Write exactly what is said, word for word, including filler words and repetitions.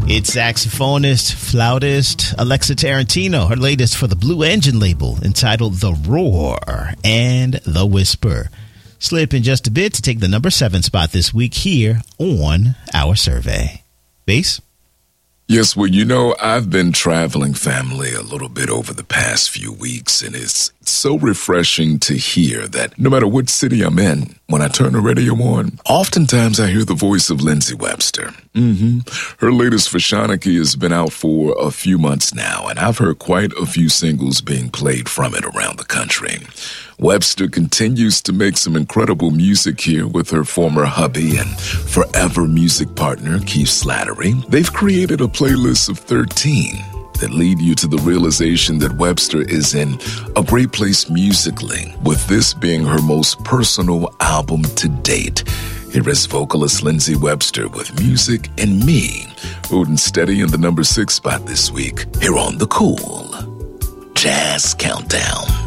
It's saxophonist, flautist Alexa Tarantino, her latest for the Blue Engine label, entitled The Roar and The Whisper. Slip in just a bit to take the number seven spot this week here on our survey. Bass? Yes, well, you know, I've been traveling, family, a little bit over the past few weeks, and it's so refreshing to hear that no matter what city I'm in, when I turn the radio on, oftentimes I hear the voice of Lindsay Webster. Mm-hmm. Her latest for Shawnee has been out for a few months now, and I've heard quite a few singles being played from it around the country. Webster continues to make some incredible music here with her former hubby and forever music partner, Keith Slattery. They've created a playlist of thirteen that lead you to the realization that Webster is in a great place musically, with this being her most personal album to date. Here is vocalist Lindsay Webster with Music and Me, holding steady in the number six spot this week, here on the Cool Jazz Countdown.